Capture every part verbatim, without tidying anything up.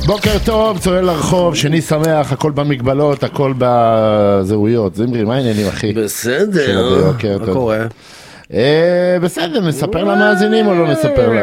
בוקר טוב, צועל לרחוב, שני שמח, הכל במגבלות, הכל בזהויות. זמרי, מה העניינים, אחי? בסדר, מה קורה? בסדר, נספר למאזינים או לא נספר להם?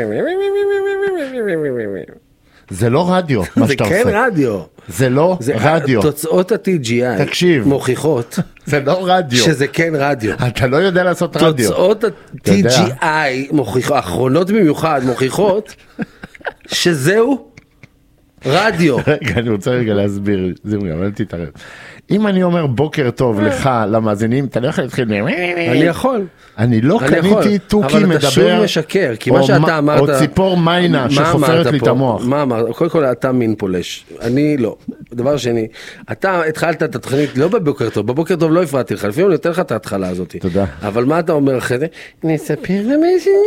זה לא רדיו, מה שאתה עושה. זה כן רדיו. זה לא רדיו. תוצאות ה-טי ג'י איי מוכיחות. זה לא רדיו. שזה כן רדיו. אתה לא יודע לעשות רדיו. תוצאות ה-טי ג'י איי מוכיחות, האחרונות במיוחד מוכיחות, שזהו רדיו. רגע, אני רוצה רגע להסביר, זמרי, אבל תתערב. אם אני אומר בוקר טוב לך, למאזינים, אתה לא יכול להתחיל... אני יכול. אני לא קניתי תוכי מדבר... אבל אתה שוב משקר, כי מה שאתה אמרת... או ציפור מיינה שחופרת לי את המוח. מה אמרת? קודם כל, אתה מין פולש. אני לא. דבר שני, אתה התחלת את התוכנית לא בבוקר טוב, בבוקר טוב לא הפרעתי לך, לפעמים אני נותן לך את ההתחלה הזאת. תודה. אבל מה אתה אומר אחרי זה? נספר למאזינים...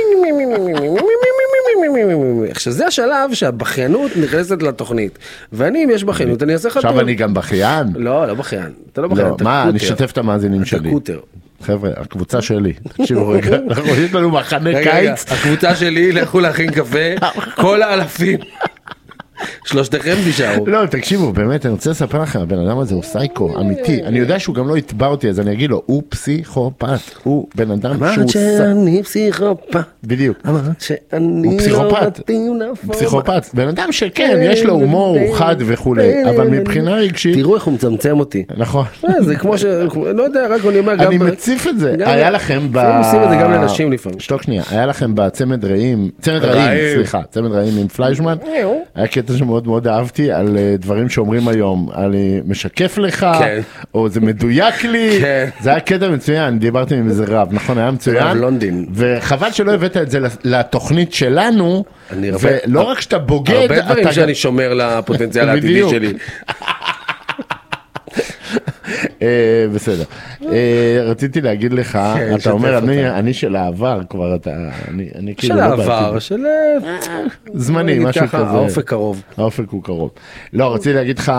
עכשיו זה השלב שהבחיינות נכנסת לתוכנית, ואני אם יש בחיינות אני אעשה לך טוב. עכשיו אני גם בחיין? לא, לא בחיין, אתה לא בחיין, אתה מה, אני אשתף את המאזינים שלי. אתה קוטר. חבר'ה, הקבוצה שלי, תקשיבו רגע, יש לנו מחנה קיץ. הקבוצה שלי, לכו להכין קפה, כל האלפים. שלושתכם תישארו. לא, תקשיבו, באמת, אני רוצה לספר לכם, הבן אדם הזה הוא סייקו, אמיתי. אני יודע שהוא גם לא יתבע אותי, אז אני אגיד לו, הוא פסיכופת. הוא בן אדם שהוא... אמרת שאני פסיכופת. בדיוק. אמרת שאני... הוא פסיכופת. פסיכופת. בן אדם שכן, יש לו הומור, הוא חד וכו'. אבל מבחינה רגשית... תראו איך הוא מצמצם אותי. נכון. זה כמו ש... לא יודע, רק אני אומר גם... אני מציף את זה. היה לכם ב... עושים את זה גם לנשים לפעמים. שתוק שנייה, היה לכם בצמד רעים, צמד רעים, סליחה, צמד רעים עם פליישמן. היה קטע שמאוד מאוד אהבתי על דברים שאומרים היום, על משקף לך, או זה מדויק לי, זה היה קטע מצוין, דיברתי עם איזה רב, נכון, היה מצוין, וחבל שלא הבאת את זה לתוכנית שלנו, ולא רק שאתה בוגד, הרבה דברים שאני שומר לפוטנציאל העתידי שלי. בסדר. רציתי להגיד לך, אתה אומר, אני של העבר כבר, אני של העבר, של זמני, משהו כזה. האופק קרוב. האופק הוא קרוב. לא, רציתי להגיד לך,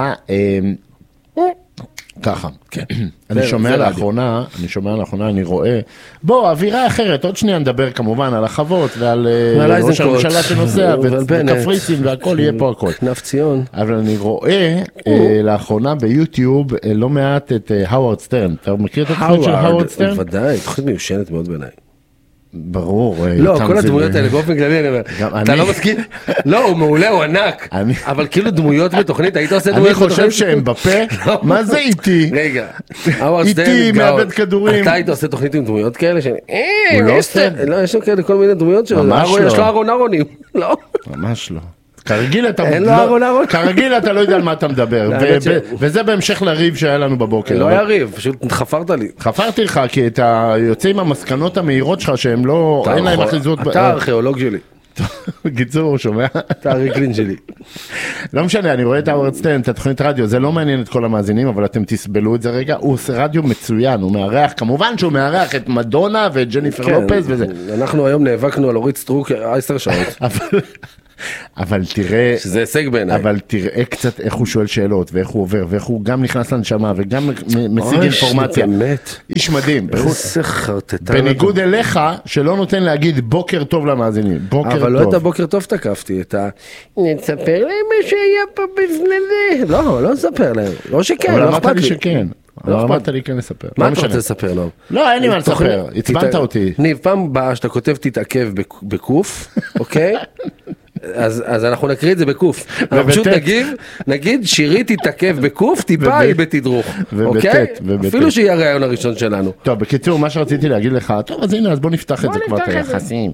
ככה, אני שומע לאחרונה, אני שומע לאחרונה, אני רואה, בוא, אווירה אחרת, עוד שנייה נדבר כמובן על החוות ועל ראש הממשלה שנוסע וכפריסים והכל, יהיה פה הכל. כנף ציון. אבל אני רואה לאחרונה ביוטיוב לא מעט את האוורד סטרן. אתה מכיר את התוכנית של האוורד סטרן? ודאי, תוכנית מיושנת מאוד בעיניי. ברור. לא, כל הדמויות האלה באופן כללי, אני אומר, אתה לא מסכים? לא, הוא מעולה, הוא ענק, אבל כאילו דמויות בתוכנית, היית עושה דמויות בתוכנית? אני חושב שהם בפה, מה זה איתי? רגע, איתי מאבד כדורים. אתה היית עושה תוכנית עם דמויות כאלה? הוא לא עושה? לא, יש לו כאלה כל מיני דמויות שלו, יש לו ארון ארונים, לא? ממש לא. כרגיל אתה לא יודע על מה אתה מדבר, וזה בהמשך לריב שהיה לנו בבוקר. לא היה ריב, פשוט חפרת לי. חפרתי לך, כי אתה יוצא עם המסקנות המהירות שלך, שהם לא, אין להם אחיזות. אתה הארכיאולוג שלי. גיצור, שומע? אתה הריקלין שלי. לא משנה, אני רואה את האוורד סטרן, את התוכנית רדיו, זה לא מעניין את כל המאזינים, אבל אתם תסבלו את זה רגע, הוא עושה רדיו מצוין, הוא מארח, כמובן שהוא מארח את מדונה ואת ג'ניפר לופז וזה. אנחנו היום נאבקנו על אורית סטרוק עשר שעות. אבל תראה, שזה הישג בעיניי. אבל תראה קצת איך הוא שואל שאלות, ואיך הוא עובר, ואיך הוא גם נכנס לנשמה, וגם משיג אינפורמציה. איש מדהים. איזה חרטטה. בניגוד אליך, שלא נותן להגיד בוקר טוב למאזינים. בוקר טוב. אבל לא את הבוקר טוב תקפתי, את ה... נספר להם מה שהיה פה בזמן. לא, לא נספר להם. לא שכן, לא אכפת לי. אבל אמרת לי שכן. אבל אמרת לי כן לספר. מה אתה רוצה לספר לו? לא, אין לי מה לספר. הצבנת אותי. ניב, פעם באה שאתה כותב תתעכב בקוף, אוקיי? אז, אז אנחנו נקריא את זה בקוף. אנחנו פשוט נגיד, נגיד שירי תתעכב בקוף, טיפה היא בתדרוך. אוקיי? אפילו שיהיה הרעיון הראשון שלנו. טוב, בקיצור, מה שרציתי להגיד לך, טוב, אז הנה, אז בוא נפתח את זה כבר, את היחסים.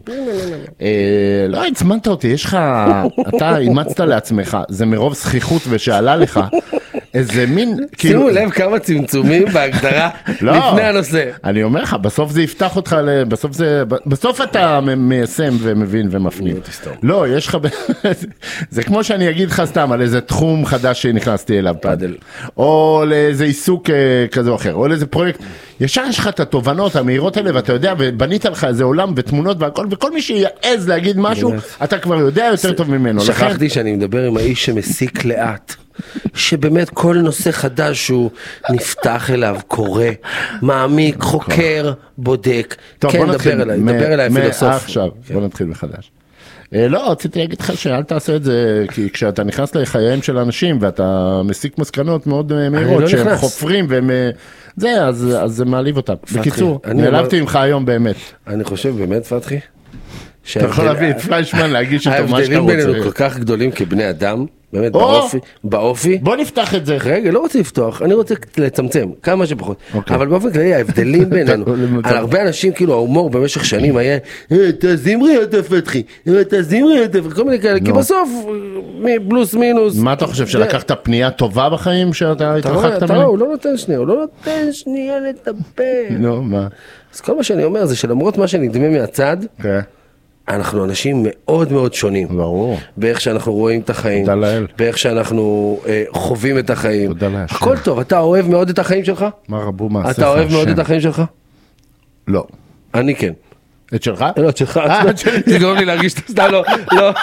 לא, הצמנת אותי, יש לך, אתה אימצת לעצמך, זה מרוב זכיחות ושאלה לך, איזה מין, שימו לב כמה צמצומים בהגדרה לפני הנושא. אני אומר לך, בסוף זה יפתח אותך, בסוף זה, בסוף אתה מיישם ומבין ומפנים. לא, יש לך, זה כמו שאני אגיד לך סתם על איזה תחום חדש שנכנסתי אליו, פאדל, או לאיזה עיסוק כזה או אחר, או לאיזה פרויקט, ישר יש לך את התובנות המהירות האלה, ואתה יודע, ובנית לך איזה עולם ותמונות והכל, וכל מי שיעז להגיד משהו, אתה כבר יודע יותר טוב ממנו. שכחתי שאני מדבר עם האיש שמסיק לאט. שבאמת כל נושא חדש שהוא נפתח אליו, קורא, מעמיק, חוקר, בודק. טוב, כן, בוא נתחיל, דבר אליי, דבר אליי הפילוסוף. עכשיו, בוא נתחיל מחדש. לא, רציתי להגיד לך שאל תעשה את זה, כי כשאתה נכנס לחייהם של אנשים, ואתה מסיק מסקנות מאוד מהירות, שהם חופרים, והם... זה, אז זה מעליב אותם. בקיצור, נעלבתי ממך היום באמת. אני חושב באמת, פתחי, אתה יכול להביא את פליישמן להגיש איתו מה שאתה רוצה. ההבדלים בינינו כל כך גדולים כבני אדם, באמת באופי, באופי. בוא נפתח את זה. רגע, לא רוצה לפתוח, אני רוצה לצמצם, כמה שפחות. אבל באופן כללי, ההבדלים בינינו, על הרבה אנשים, כאילו, ההומור במשך שנים היה, אתה זמרי, אתה פתחי, אתה זמרי, אתה פתחי, כל מיני כאלה, כי בסוף, פלוס מינוס. מה אתה חושב, שלקחת פנייה טובה בחיים, שאתה התרחקת ממני? הוא לא נותן שנייה, הוא לא נותן שנייה לטפל. נו, מה? אז כל מה שאני אומר זה שלמרות מה שנדמה מהצד, אנחנו אנשים מאוד מאוד שונים. ברור. באיך שאנחנו רואים את החיים. תודה לאל. באיך שאנחנו אה, חווים את החיים. תודה לאל. הכל טוב. אתה אוהב מאוד את החיים שלך? מה רבו מעשיך? אתה אוהב מאוד את החיים שלך? לא. אני כן. את שלך? לא, את שלך. זה גורם לי להרגיש את הסתם, לא. לא.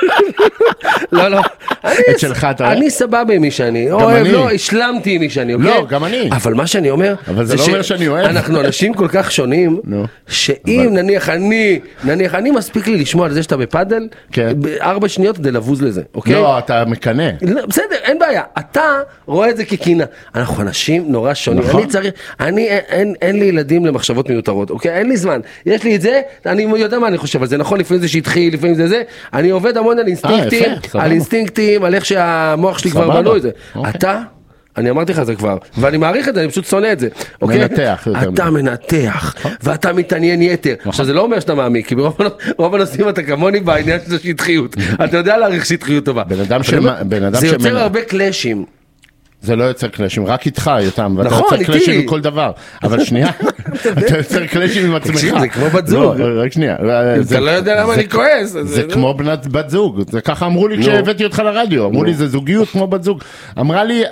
לא, לא. את שלך אתה אוהב? אני סבבה עם מי שאני. אוהב, לא, השלמתי עם מי שאני, אוקיי? לא, גם אני. אבל מה שאני אומר, אבל זה לא אומר שאני אוהב. אנחנו אנשים כל כך שונים, שאם נניח אני, נניח אני מספיק לי לשמוע על זה שאתה בפאדל, בארבע שניות כדי לבוז לזה, אוקיי? לא, אתה מקנה. בסדר, אין בעיה. אתה רואה את זה כקינה. אנחנו אנשים נורא שונים. אני צריך, אני, אין לי ילדים למחשבות מיותרות, אוקיי? אין לי זמן. יש לי את זה, אני יודע מה אני חושב על זה, נכון, לפעמים זה שהתחיל, לפעמים זה זה, אני עובד המון על אינסטינקטים, על אינסטינקטים, על איך שהמוח שלי כבר בנו את זה. אתה, אני אמרתי לך זה כבר, ואני מעריך את זה, אני פשוט שונא את זה. מנתח. אתה מנתח, ואתה מתעניין יתר. עכשיו זה לא אומר שאתה מעמיק, כי ברוב הנושאים אתה כמוני בעניין של שטחיות. אתה יודע להעריך שטחיות טובה. זה יוצר הרבה קלאשים. זה לא יוצר קלאשים, רק איתך, יותם, ואתה יוצר קלאשים עם כל דבר. אבל שנייה, אתה יוצר קלאשים עם עצמך. תקשיב, זה כמו בת זוג. רק שנייה. אתה לא יודע למה אני כועס. זה כמו בת זוג, זה ככה אמרו לי כשהבאתי אותך לרדיו, אמרו לי זה זוגיות כמו בת זוג. אמרה לי,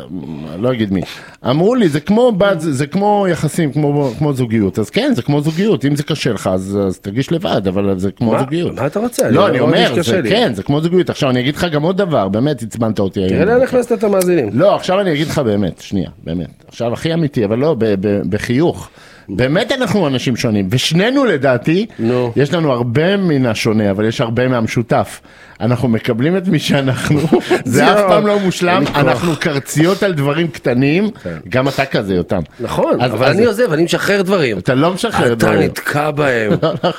לא אגיד מי, אמרו לי זה כמו יחסים, כמו זוגיות. אז כן, זה כמו זוגיות, אם זה קשה לך, אז תגיש לבד, אבל זה כמו זוגיות. מה אתה רוצה? לא, אני אומר, כן, זה כמו זוגיות. עכשיו אני אגיד לך גם עוד דבר, באמת הצבנת אותי היום. תראה נכנסת את המאזינים. לא, עכשיו אני אגיד לך באמת, שנייה, באמת. עכשיו הכי אמיתי, אבל לא, בחיוך. באמת אנחנו אנשים שונים, ושנינו לדעתי, יש לנו הרבה מן השונה, אבל יש הרבה מהמשותף. אנחנו מקבלים את מי שאנחנו, זה אף פעם לא מושלם, אנחנו קרציות על דברים קטנים, גם אתה כזה, יותם. נכון, אבל אני עוזב, אני משחרר דברים. אתה לא משחרר דברים. אתה נתקע בהם.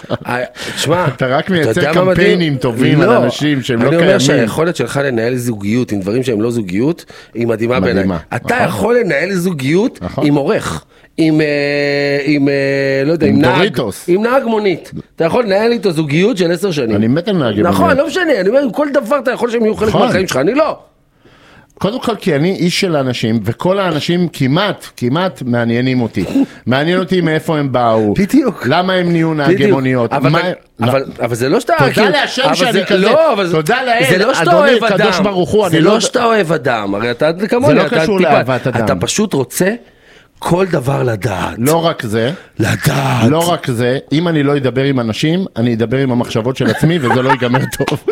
תשמע, אתה רק מייצר קמפיינים טובים על אנשים שהם לא קיימים. אני אומר שהיכולת שלך לנהל זוגיות עם דברים שהם לא זוגיות, היא מדהימה בעיניי. אתה יכול לנהל זוגיות עם עורך. עם, עם, לא יודע, עם נהג, עם נהג מונית. אתה יכול לנהל איתו זוגיות של עשר שנים. אני מת על נהג מונית. נכון, לא משנה, אני אומר, כל דבר אתה יכול שהם יהיו חלק מהחיים שלך, אני לא. קודם כל כי אני איש של אנשים, וכל האנשים כמעט, כמעט מעניינים אותי. מעניין אותי מאיפה הם באו. בדיוק. למה הם נהיו נהגי מוניות. אבל זה לא שאתה... תודה להשם שאני כזה. תודה לאל, אדוני, קדוש ברוך הוא. זה לא שאתה אוהב אדם, הרי אתה כמוני. זה לא קשור לאהבת אדם. אתה פשוט רוצה כל דבר לדעת. לא רק זה. לדעת. לא רק זה. אם אני לא אדבר עם אנשים, אני אדבר עם המחשבות של עצמי, וזה לא ייגמר טוב.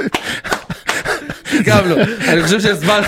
גם לא. אני חושב שהזמן...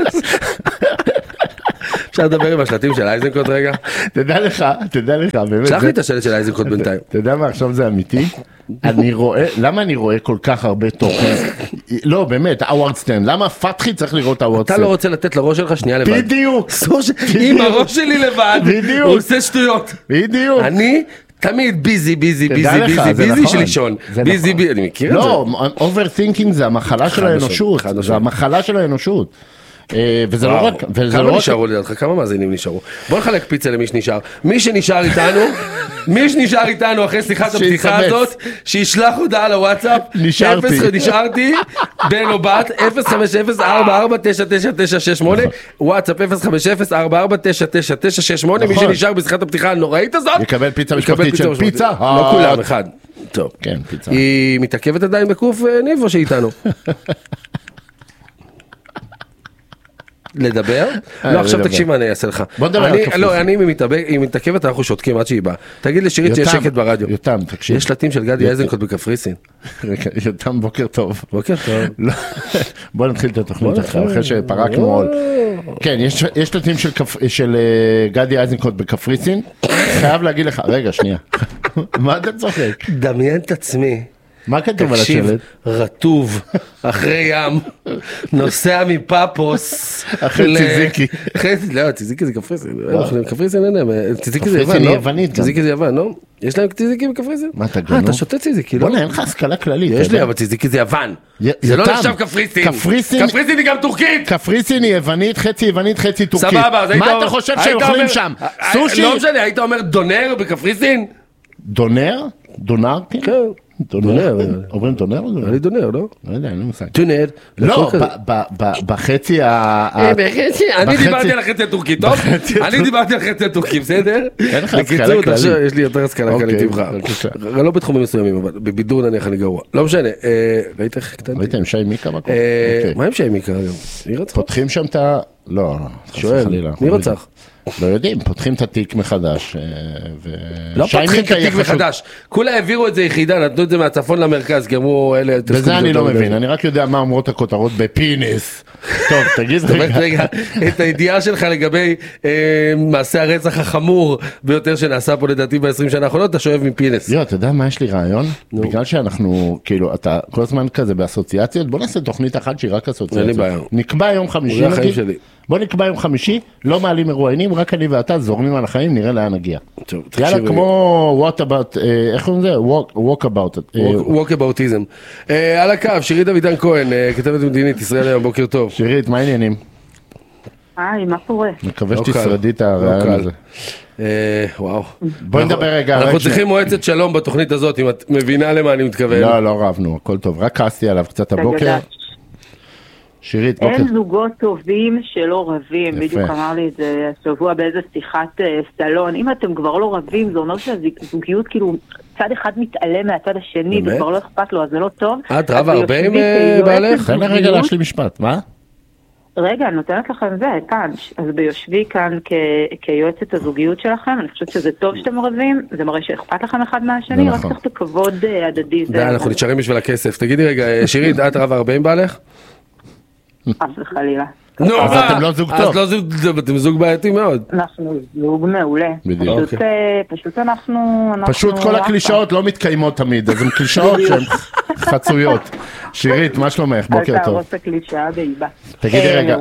אפשר לדבר עם השלטים של אייזנקוט רגע? תדע לך, תדע לך, באמת. שלח לי את השלט של אייזנקוט בינתיים. אתה יודע מה, עכשיו זה אמיתי? אני רואה, למה אני רואה כל כך הרבה תוכן? לא, באמת, הווארד סטנד, למה פתחי צריך לראות הווארד סטנד? אתה לא רוצה לתת לראש שלך שנייה לבד. בדיוק. אם הראש שלי לבד, הוא עושה שטויות. בדיוק. אני... תמיד ביזי, ביזי, ביזי, ביזי, ביזי של לישון. ביזי, ביזי, אני מכיר את זה. לא, overthinking זה המחלה של האנושות. זה המחלה של האנושות. וזה לא רק... כמה נשארו לדעתך? כמה מאזינים נשארו? בוא נחלק פיצה למי שנשאר. מי שנשאר איתנו, מי שנשאר איתנו אחרי שיחת הפתיחה הזאת, שישלח הודעה לוואטסאפ. נשארתי. נשארתי, בן או בת, אפס חמש אפס ארבע ארבע תשע תשע תשע שש שמונה, וואטסאפ אפס חמש אפס ארבע ארבע תשע תשע תשע שש שמונה, מי שנשאר בשיחת הפתיחה הנוראית הזאת, יקבל פיצה משפחתית של פיצה. לא כולם, אחד. טוב. כן, פיצה. היא מתעכבת עדיין בקוף ניב או שאיתנו? לדבר? לא, עכשיו תקשיב מה אני אעשה לך. בוא נדבר על הקפריסין. לא, אני אם מתעכבת אנחנו שותקים עד שהיא באה. תגיד לשירית שיש שקט ברדיו. יותם, תקשיב. יש שלטים של גדי איזנקוט בקפריסין. יותם, בוקר טוב. בוקר טוב. בוא נתחיל את התוכנית שלך, אחרי שפרקנו עול. כן, יש שלטים של גדי איזנקוט בקפריסין. חייב להגיד לך, רגע, שנייה. מה אתה צוחק? דמיין את עצמי. מה כתוב על השלט? רטוב, אחרי ים, נוסע מפאפוס. אחרי ציזיקי. לא, ציזיקי זה קפריסין. קפריסין אין להם, ציזיקי זה יוון, לא? ציזיקי זה יוון, לא? יש להם ציזיקי בקפריסין? מה אתה גנוב? אתה שותה ציזיקי, לא? בוא'נה, אין לך השכלה כללית. יש לי, אבל ציזיקי זה יוון. זה לא נחשב קפריסין. קפריסין היא גם טורקית. קפריסין היא יוונית, חצי יוונית, חצי טורקית. סבבה, מה אתה חושב שהם אוכלים שם? סושי? לא משנה, היית אומר דונר בקפריסין? דונר? דונר? כן. דונר? אומרים דונר? אני דונר, לא? לא יודע, אני לא מושג. דונר. לא, בחצי ה... אני דיברתי על החצי הטורקי, טוב? אני דיברתי על החצי הטורקי, בסדר? אין לך השכלה כללית. יש לי יותר השכלה כללית ממך. לא בתחומים מסוימים, אבל בבידור נניח אני גרוע. לא משנה, ראית איך קטנתי? ראית עם שי מיקה מקום? מה עם שי מיקה היום? מי רצח? פותחים שם את ה... לא, שואל, מי רצח? לא יודעים, פותחים את התיק מחדש. לא פותחים את התיק מחדש, כולה העבירו את זה יחידה, נתנו את זה מהצפון למרכז, כי אמרו אלה... בזה אני לא מבין, אני רק יודע מה אומרות הכותרות בפינס. טוב, תגיד רגע. את הידיעה שלך לגבי מעשה הרצח החמור ביותר שנעשה פה לדעתי ב-עשרים שנה האחרונות, אתה שואב מפינס. לא, אתה יודע מה יש לי רעיון? בגלל שאנחנו, כאילו, אתה כל הזמן כזה באסוציאציות, בוא נעשה תוכנית אחת שהיא רק אסוציאציות. נקבע יום חמישי, בוא נקבע יום חמישי, לא מעלים אירוענים, רק אני ואתה זורמים על החיים, נראה לאן נגיע. יאללה, כמו what about, איך קוראים לזה? walk about. walk aboutism. על הקו, שירית אבידן כהן, כתבת מדינית, ישראל היום, בוקר טוב. שירית, מה העניינים? היי, מה קורה? מקווה שתשרדי את הרעיון הזה. וואו. בואי נדבר רגע. אנחנו צריכים מועצת שלום בתוכנית הזאת, אם את מבינה למה אני מתכוון. לא, לא רבנו, הכל טוב, רק כעסתי עליו קצת הבוקר. שירית, בוקר. אין זוגות טובים שלא רבים, בדיוק אמר לי את זה השבוע באיזה שיחת סלון, אם אתם כבר לא רבים, זה אומר שהזוגיות כאילו צד אחד מתעלם מהצד השני, וכבר לא אכפת לו, אז זה לא טוב. את רבה הרבה עם בעלך? תן לה רגע להשלים משפט, מה? רגע, אני נותנת לכם זה, פאנץ'. אז ביושבי כאן כיועצת הזוגיות שלכם, אני חושבת שזה טוב שאתם רבים, זה מראה שאכפת לכם אחד מהשני, רק צריך את הכבוד הדדי. אנחנו נשארים בשביל הכסף. תגידי רגע, שירית, את רבה הרבה עם בעלך? אף וחלילה. נו, אז אתם לא זוג טוב. אז לא זוג טוב, אתם זוג בעייתי מאוד. אנחנו זוג מעולה. בדיוק. פשוט אנחנו... פשוט כל הקלישאות לא מתקיימות תמיד, אז הן קלישאות שהן חצויות. שירית, מה שלומך? בוקר טוב. אתה רואה הקלישאה באיבה. תגידי רגע,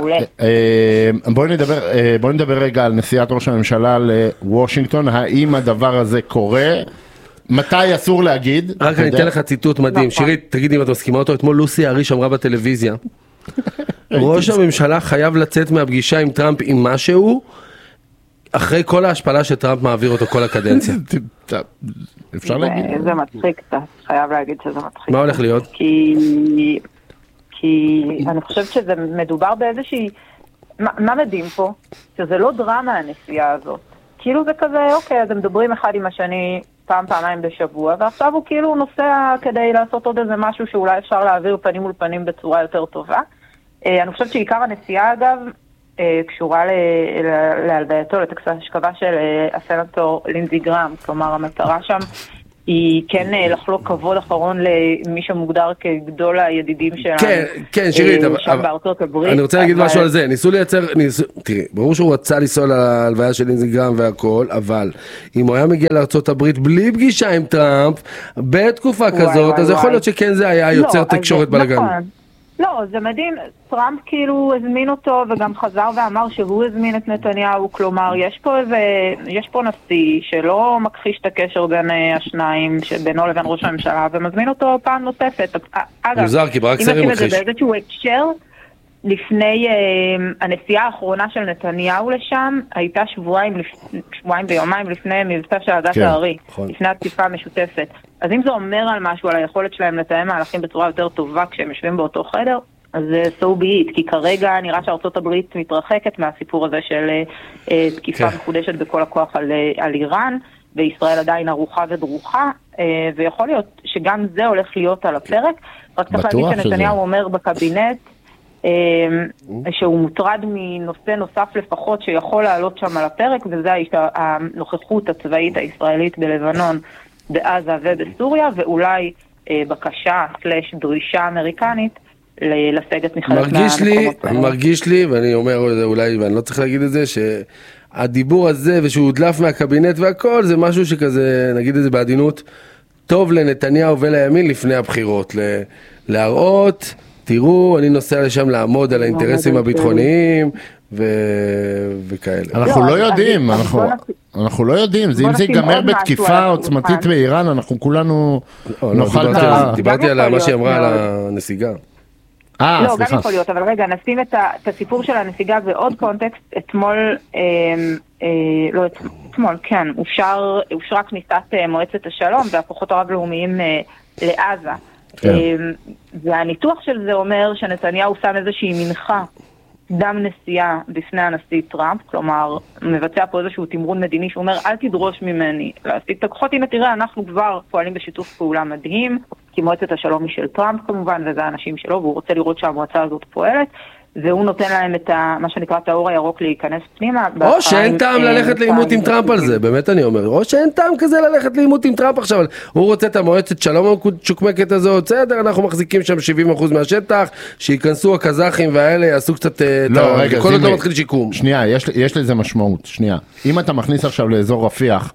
בואי נדבר רגע על נסיעת ראש הממשלה לוושינגטון, האם הדבר הזה קורה? מתי אסור להגיד? רק אני אתן לך ציטוט מדהים. שירית, תגידי אם את מסכימה אותו, אתמול לוסי האריש אמרה בטלוויזיה, ראש הממשלה חייב לצאת מהפגישה עם טראמפ עם משהו, אחרי כל ההשפלה שטראמפ מעביר אותו כל הקדנציה. אפשר להגיד? זה מצחיק קצת, חייב להגיד שזה מצחיק. מה הולך להיות? כי כי אני חושבת שזה מדובר באיזושהי, מה מדהים פה? שזה לא דרמה הנסיעה הזאת. כאילו זה כזה, אוקיי, אז הם מדברים אחד עם השני פעם, פעמיים בשבוע, ועכשיו הוא כאילו נוסע כדי לעשות עוד איזה משהו שאולי אפשר להעביר פנים מול פנים בצורה יותר טובה. אני חושבת שעיקר הנסיעה, אגב, קשורה להלווייתו, לטקס ההשכבה של הסנטור לינזי גרהם, כלומר המטרה שם היא כן לחלוק כבוד אחרון למי שמוגדר כגדול הידידים שלנו. כן, כן, שירית, שם בארצות הברית. אני רוצה להגיד משהו על זה, ניסו לייצר, תראי, ברור שהוא רצה לנסוע להלוויה של לינזי גרהם והכל, אבל אם הוא היה מגיע לארצות הברית בלי פגישה עם טראמפ, בתקופה כזאת, אז יכול להיות שכן זה היה יוצר תקשורת בלגן. לא, זה מדהים, טראמפ כאילו הזמין אותו וגם חזר ואמר שהוא הזמין את נתניהו, כלומר יש פה איזה, יש פה נשיא שלא מכחיש את הקשר בין השניים, בינו לבין ראש הממשלה, ומזמין אותו פעם נוספת. אגב, מוזר, כי ברק סרי מכחיש. אם נתחיל את זה באיזשהו הקשר, לפני uh, הנסיעה האחרונה של נתניהו לשם, הייתה שבועיים, שבועיים ביומיים לפני מבצע של עדת הארי, לפני התקיפה המשותפת. אז אם זה אומר על משהו, על היכולת שלהם לתאם מהלכים בצורה יותר טובה כשהם יושבים באותו חדר, אז so be it, כי כרגע נראה שארצות הברית מתרחקת מהסיפור הזה של uh, תקיפה מחודשת בכל הכוח על, uh, על איראן, וישראל עדיין ערוכה ודרוכה, uh, ויכול להיות שגם זה הולך להיות על הפרק, רק צריך להגיד שנתניהו אומר בקבינט, שהוא מוטרד מנושא נוסף לפחות שיכול לעלות שם על הפרק, וזה הנוכחות הצבאית הישראלית בלבנון, בעזה ובסוריה, ואולי בקשה סלש דרישה אמריקנית לסגת מחלק מהמקומות. מרגיש לי, ואני אומר אולי, ואני לא צריך להגיד את זה, שהדיבור הזה ושהוא הודלף מהקבינט והכל, זה משהו שכזה, נגיד את זה בעדינות, טוב לנתניהו ולימין לפני הבחירות, להראות, תראו, אני נוסע לשם לעמוד על האינטרסים הביטחוניים וכאלה. אנחנו לא יודעים, אנחנו לא יודעים, זה אם זה ייגמר בתקיפה עוצמתית באיראן, אנחנו כולנו נאכל את ה... דיברתי על מה שהיא אמרה על הנסיגה. אה, לא, גם יכול להיות, אבל רגע, נשים את הסיפור של הנסיגה ועוד קונטקסט. אתמול, לא אתמול, כן, אושרה כניסת מועצת השלום והכוחות הרב-לאומיים לעזה. והניתוח של זה אומר שנתניהו שם איזושהי מנחה דם נסיעה בפני הנשיא טראמפ, כלומר, מבצע פה איזשהו תמרון מדיני שאומר, אל תדרוש ממני להשיג את הכוחות, הנה תראה, אנחנו כבר פועלים בשיתוף פעולה מדהים, כי מועצת השלום היא של טראמפ כמובן, וזה האנשים שלו, והוא רוצה לראות שהמועצה הזאת פועלת, והוא נותן להם את ה, מה שנקרא את האור הירוק להיכנס פנימה. או שאין טעם ללכת לאימות עם טראמפ על זה, באמת אני אומר, או שאין טעם כזה ללכת לאימות עם טראמפ עכשיו, הוא רוצה את המועצת שלום המשוקמקת הזאת, בסדר, אנחנו מחזיקים שם שבעים אחוז מהשטח, שיכנסו הקזחים והאלה, יעשו קצת, לא, רגע, כל עוד לא מתחיל שיקום. שנייה, יש, יש לזה משמעות, שנייה. אם אתה מכניס עכשיו לאזור רפיח,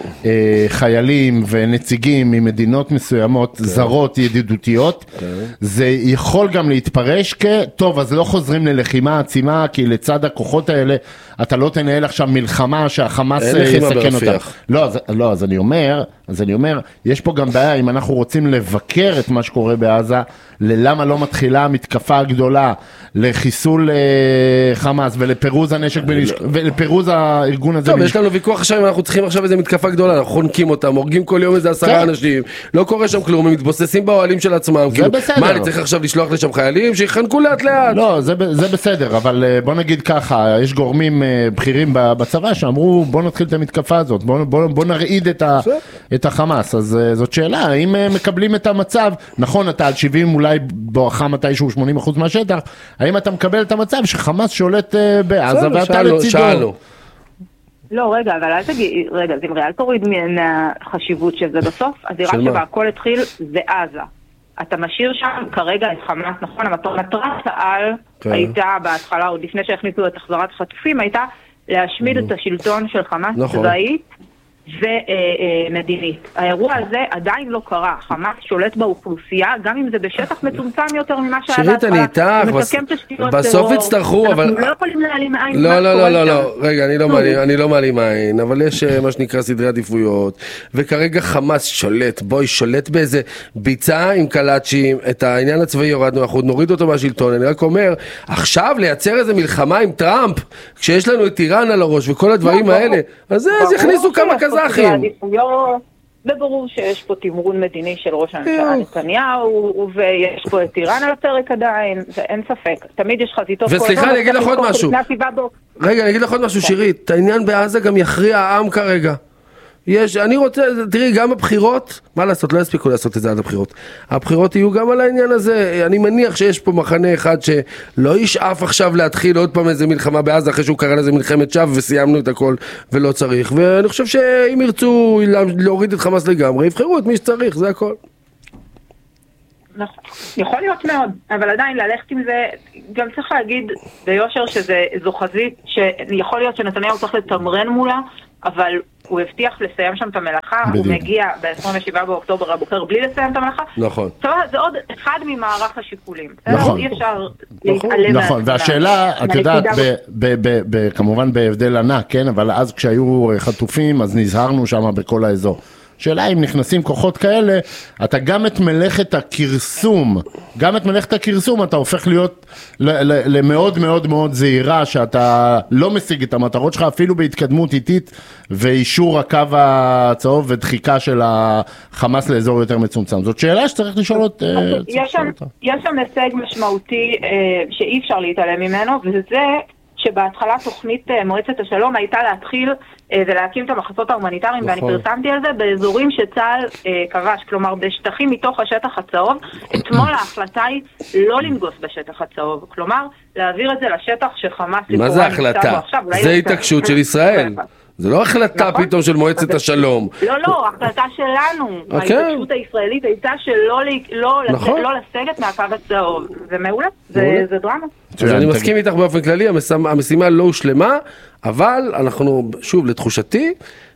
חיילים ונציגים ממדינות מסוימות זרות ידידותיות, זה יכול גם להתפרש כטוב, אז לא חוזרים ללחימה עצימה, כי לצד הכוחות האלה אתה לא תנהל עכשיו מלחמה שהחמאס יסכן אותה. לא, לא, אז אני אומר, אז אני אומר, יש פה גם בעיה, אם אנחנו רוצים לבקר את מה שקורה בעזה, ללמה לא מתחילה המתקפה הגדולה לחיסול חמאס ולפירוז הנשק ולפירוז הארגון הזה. טוב, יש לנו ויכוח עכשיו, אם אנחנו צריכים עכשיו איזה מתקפה גדולה, אנחנו חונקים אותם, הורגים כל יום איזה עשרה אנשים, לא קורה שם כלום, הם מתבוססים באוהלים של עצמם. זה בסדר. מה, אני צריך עכשיו לשלוח לשם חיילים שיחנקו לאט לאט? לא, זה בסדר, אבל בוא נגיד ככה, יש גורמים בכירים בצבא שאמרו, בוא נתחיל את המתקפה הזאת, בוא נרעיד את החמאס. אז זאת שאלה, האם מקבלים את המצב, נכון, אתה על שבעים, אולי בואכה מתישהו שמונים אחוז מהשטח, האם אתה מקבל את המצב שחמאס שולט בעזה ואתה לצידו? לא, רגע, אבל אל תגיד, רגע, זמרי, אל תוריד מהחשיבות של זה בסוף, הזירה שבה הכל התחיל זה עזה. אתה משאיר שם כרגע את חמאס, נכון, מטרת העל הייתה בהתחלה, עוד לפני שהכניסו את החזרת החטופים, הייתה להשמיד את השלטון של חמאס צבאית ומדינית. האירוע הזה עדיין לא קרה. חמאס שולט באוכלוסייה, גם אם זה בשטח מצומצם יותר ממה שהיה שירית, אני איתך, בסוף הצטרכו, אבל... אנחנו לא יכולים להעלים עין. לא, לא, לא, לא, לא, רגע, אני לא מעלים עין, אבל יש מה שנקרא סדרי עדיפויות, וכרגע חמאס שולט, בואי, שולט באיזה ביצה עם קלאצ'ים, את העניין הצבאי יורדנו, אנחנו נוריד אותו מהשלטון, אני רק אומר, עכשיו לייצר איזה מלחמה עם טראמפ, כשיש לנו את איראן על הראש וכל הדברים האלה, אז יכניסו כמה כזה וברור שיש פה תמרון מדיני של ראש הממשלה נתניהו, ויש פה את איראן על הפרק עדיין, ואין ספק, תמיד יש חזיתות. וסליחה, אני אגיד לך עוד משהו. רגע, אני אגיד לך עוד משהו, שירית, את העניין בעזה גם יכריע העם כרגע. יש, אני רוצה, תראי, גם הבחירות, מה לעשות, לא יספיקו לעשות את זה עד הבחירות. הבחירות יהיו גם על העניין הזה. אני מניח שיש פה מחנה אחד שלא ישאף עכשיו להתחיל עוד פעם איזה מלחמה בעזה, אחרי שהוא קרא לזה מלחמת שווא וסיימנו את הכל ולא צריך. ואני חושב שאם ירצו להוריד את חמאס לגמרי, יבחרו את מי שצריך, זה הכל. נכון, יכול להיות מאוד, אבל עדיין ללכת עם זה, גם צריך להגיד ביושר שזו חזית שיכול להיות שנתניהו צריך לתמרן מולה, אבל הוא הבטיח לסיים שם את המלאכה, הוא מגיע ב-עשרים ושבעה באוקטובר הבוחר בלי לסיים את המלאכה. נכון. זה עוד אחד ממערך השיקולים. נכון. אי אפשר להתעלם. נכון, והשאלה, את יודעת, כמובן בהבדל ענק, כן, אבל אז כשהיו חטופים, אז נזהרנו שם בכל האזור. שאלה אם נכנסים כוחות כאלה, אתה גם את מלאכת הכרסום, גם את מלאכת הכרסום אתה הופך להיות למאוד מאוד מאוד זהירה, שאתה לא משיג את המטרות שלך, אפילו בהתקדמות איטית, ואישור הקו הצהוב ודחיקה של החמאס לאזור יותר מצומצם. זאת שאלה שצריך לשאול אותה. יש שם הישג משמעותי שאי אפשר להתעלם ממנו, וזה שבהתחלה תוכנית מועצת השלום הייתה להתחיל ולהקים את המחסות ההומניטריים, ואני פרסמתי על זה באזורים שצה"ל כבש, כלומר בשטחים מתוך השטח הצהוב. אתמול ההחלטה היא לא לנגוס בשטח הצהוב, כלומר להעביר את זה לשטח שחמאס... מה זה החלטה? זה התעקשות של ישראל. זה לא החלטה פתאום של מועצת השלום. לא, לא, החלטה שלנו. ההתעקשות הישראלית הייתה שלא לסגת מהקו הצהוב. זה מעולה, זה דרמה. אז אני מסכים איתך באופן כללי, המשימה לא הושלמה, אבל אנחנו, שוב, לתחושתי,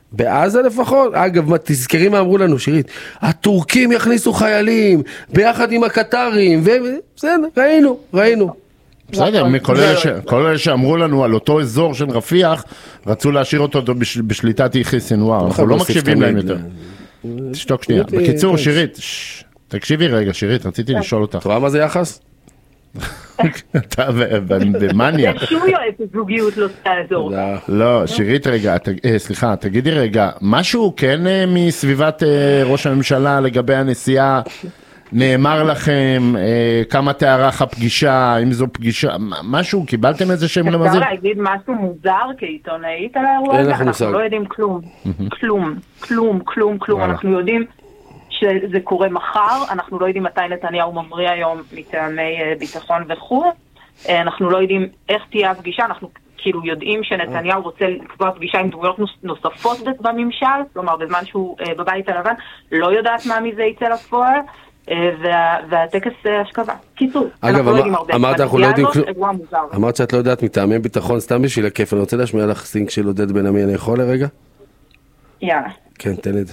בעזה לפחות, אגב, תזכרי מה אמרו לנו, שירית, הטורקים יכניסו חיילים, ביחד עם הקטרים, ובסדר, ראינו, ראינו. בסדר, כל אלה שאמרו לנו על אותו אזור של רפיח, רצו להשאיר אותו בשליטת יחיא סנוואר, אנחנו לא מקשיבים להם יותר. תשתוק שנייה. בקיצור, שירית, תקשיבי רגע, שירית, רציתי לשאול אותך. אתה רואה מה זה יחס? אתה במניה. זה שהוא יועץ זוגיות לא תעזור. לא, שירית רגע, סליחה, תגידי רגע, משהו כן מסביבת ראש הממשלה לגבי הנסיעה, נאמר לכם כמה תארך הפגישה, אם זו פגישה, משהו, קיבלתם איזה שם למזל? אפשר להגיד משהו מוזר כעיתונאית על האירוע הזה? אנחנו לא יודעים כלום, כלום, כלום, כלום, כלום, אנחנו יודעים שזה קורה מחר, אנחנו לא יודעים מתי נתניהו ממריא היום מטעמי ביטחון וכו', אנחנו לא יודעים איך תהיה הפגישה, אנחנו כאילו יודעים שנתניהו רוצה לקבוע פגישה עם דמויות נוספות בממשל, כלומר בזמן שהוא בבית הלבן, לא יודעת מה מזה יצא לפועל, והטקס השכבה. קיצור, אנחנו לא יודעים הרבה. אמרת אנחנו לא יודעים כלום. אמרת שאת לא יודעת מטעמי ביטחון, סתם בשביל הכיף, אני רוצה להשמיע לך סינק של עודד בן עמי, אני יכול לרגע? יאללה. כן, תן את זה.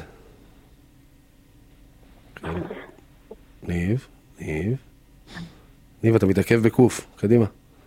ניב, ניב. ניב, אתה מתעכב בקוף, קדימה.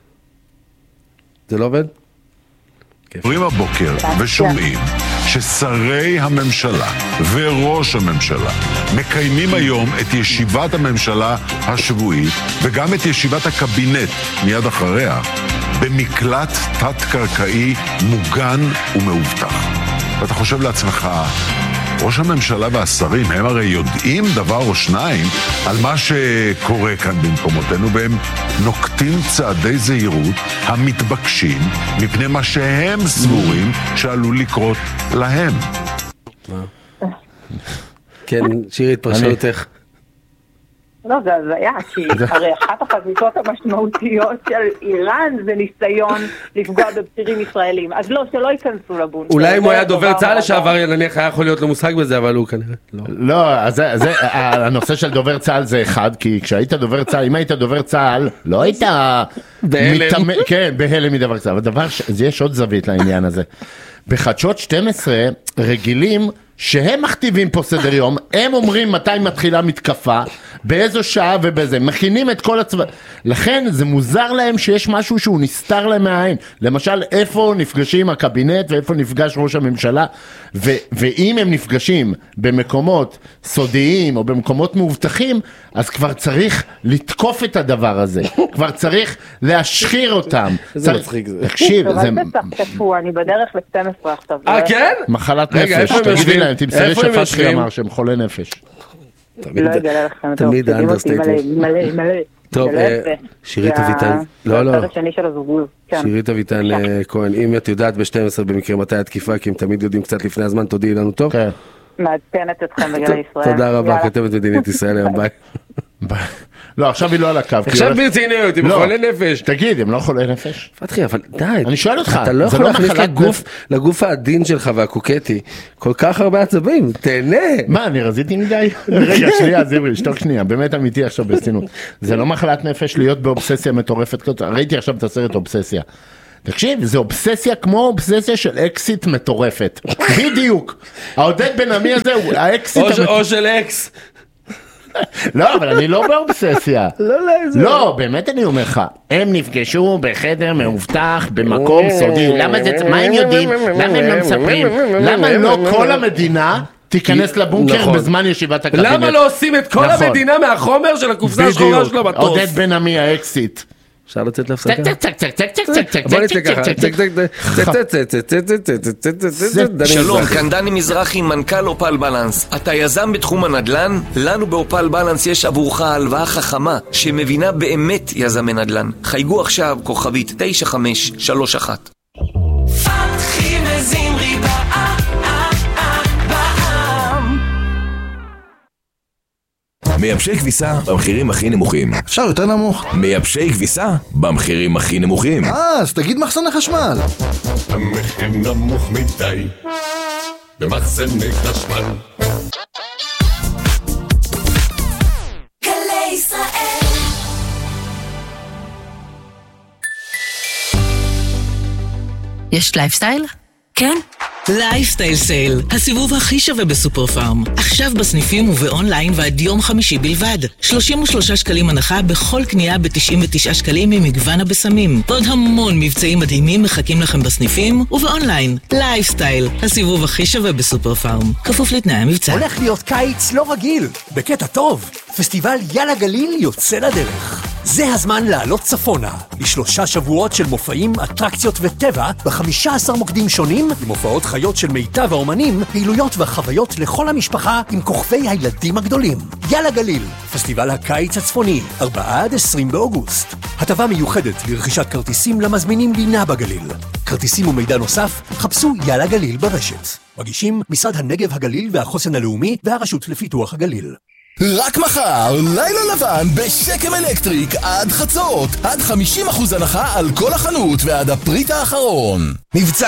זה לא עובד? רואים הבוקר ושומעים ששרי הממשלה וראש הממשלה מקיימים היום את ישיבת הממשלה השבועית וגם את ישיבת הקבינט מיד אחריה במקלט תת-קרקעי מוגן ומאובטח. ואתה חושב לעצמך, ראש הממשלה והשרים הם הרי יודעים דבר או שניים על מה שקורה כאן במקומותינו, והם נוקטים צעדי זהירות המתבקשים מפני מה שהם סבורים שעלול לקרות להם. כן, שירית, פרשנותך. לא, זה הזיה, כי הרי אחת החזיתות המשמעותיות של איראן זה ניסיון לפגוע בבחירים ישראלים. אז לא, שלא ייכנסו לבון. אולי אם הוא היה דובר צה"ל לשעבר, נניח היה יכול להיות לו מושג בזה, אבל הוא כנראה לא. לא, אז הנושא של דובר צה"ל זה אחד, כי כשהיית דובר צה"ל, אם היית דובר צה"ל, לא היית... בהלם. כן, בהלם מדבר צה"ל. הדבר, יש עוד זווית לעניין הזה. בחדשות שתים עשרה רגילים שהם מכתיבים פה סדר יום, הם אומרים מתי מתחילה מתקפה, באיזו שעה ובזה, מכינים את כל הצבא. לכן זה מוזר להם שיש משהו שהוא נסתר להם מהעין. למשל, איפה נפגשים הקבינט ואיפה נפגש ראש הממשלה, ו- ואם הם נפגשים במקומות סודיים או במקומות מאובטחים, אז כבר צריך לתקוף את הדבר הזה. כבר צריך להשחיר אותם. זה מצחיק זה. תקשיב, זה... אני בדרך ל-שתים עשרה עכשיו. אה, כן? מחלת נפש, תגידי להם, תמסרי שפשקי אמר שהם חולי נפש. לא אגלה לכם, תמיד האנדרסטייטמנט. מלא, מלא. טוב, שירית אביטן, לא, לא, שירית אביטן כהן, אם את יודעת ב-שתים עשרה במקרה מתי התקיפה, כי הם תמיד יודעים קצת לפני הזמן, תודיעי לנו טוב. מעדכנת אתכם בגלל ישראל. תודה רבה, כתבת מדינית ישראל היום, ביי. לא, עכשיו היא לא על הקו. עכשיו ברציניות, הם חולי נפש. תגיד, הם לא חולי נפש? פתחי, אבל די. אני שואל אותך. אתה לא יכול להכניס לגוף העדין שלך והקוקטי כל כך הרבה עצבים, תהנה. מה, אני רזיתי מדי? רגע, שנייה, זיברי, שתוק שנייה, באמת אמיתי עכשיו ברצינות. זה לא מחלת נפש להיות באובססיה מטורפת. ראיתי עכשיו את הסרט אובססיה. תקשיב, זה אובססיה כמו אובססיה של אקסיט מטורפת. בדיוק. העודד בן עמי הזה הוא האקסיט המטורפת. או של אקס. לא, אבל אני לא באובססיה. לא, לא, זה... לא, באמת אני אומר לך, הם נפגשו בחדר מאובטח, במקום סודי. למה זה, מה הם יודעים? למה הם לא מספרים? למה לא כל המדינה תיכנס לבונקר בזמן ישיבת הקבינט? למה לא עושים את כל המדינה מהחומר של הקופסה השחורה של המטוס? עודד בן עמי האקסיט. אפשר לצאת להפסקה? צק צק צק צק צק צק צק בוא נצא ככה, צק צק שלום, כאן דני מזרחי, מנכ"ל אופל בלנס. אתה יזם בתחום הנדל"ן? לנו באופל בלנס יש עבורך הלוואה חכמה שמבינה באמת יזמי נדל"ן. חייגו עכשיו כוכבית תשע חמש שלוש אחת. פתחי וזמרי מייבשי כביסה במחירים הכי נמוכים. אפשר יותר נמוך. מייבשי כביסה במחירים הכי נמוכים. אה, אז תגיד מחסני חשמל. המחיר נמוך מדי במחסני חשמל. גלי ישראל. יש לייפסטייל? כן. לייפסטייל סייל, הסיבוב הכי שווה בסופר פארם. עכשיו בסניפים ובאונליין ועד יום חמישי בלבד. שלושים ושלושה שקלים הנחה בכל קנייה ב-תשעים ותשעה שקלים ממגוון הבשמים. ועוד המון מבצעים מדהימים מחכים לכם בסניפים ובאונליין. לייפסטייל, הסיבוב הכי שווה בסופר פארם. כפוף לתנאי המבצע. הולך להיות קיץ לא רגיל, בקטע טוב. פסטיבל יאללה גליל יוצא לדרך. זה הזמן לעלות צפונה, לשלושה שבועות של מופעים, אטרקציות וטבע, ב-חמישה עשר מוקדים שונים, עם הופעות חיות של מיטב האומנים, פעילויות וחוויות לכל המשפחה עם כוכבי הילדים הגדולים. יאללה גליל, פסטיבל הקיץ הצפוני, ארבעה עד עשרים באוגוסט. הטבה מיוחדת לרכישת כרטיסים למזמינים לינה בגליל. כרטיסים ומידע נוסף, חפשו יאללה גליל ברשת. מגישים משרד הנגב הגליל והחוסן הלאומי והרשות לפיתוח הגליל. רק מחר, לילה לבן בשקם אלקטריק עד חצות, עד חמישים אחוז הנחה על כל החנות ועד הפריט האחרון. מבצע